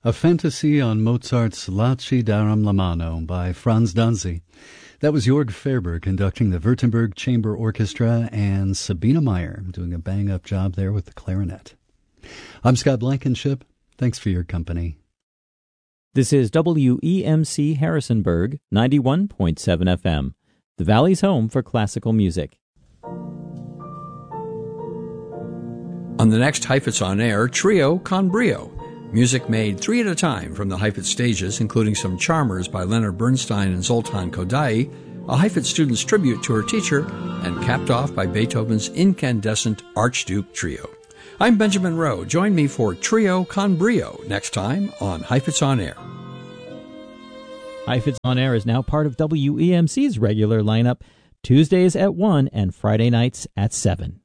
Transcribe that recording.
A Fantasy on Mozart's Laci darum la mano by Franz Danzi. That was Jörg Faerber conducting the Württemberg Chamber Orchestra and Sabina Meyer doing a bang-up job there with the clarinet. I'm Scott Blankenship. Thanks for your company. This is WEMC Harrisonburg, 91.7 FM, the Valley's home for classical music. On the next Heifetz on Air, Trio con Brio. Music made three at a time from the Heifetz stages, including some charmers by Leonard Bernstein and Zoltan Kodaly, a Heifetz student's tribute to her teacher, and capped off by Beethoven's incandescent Archduke Trio. I'm Benjamin Rowe. Join me for Trio con Brio next time on Heifetz on Air. Heifetz on Air is now part of WEMC's regular lineup, Tuesdays at 1 and Friday nights at 7.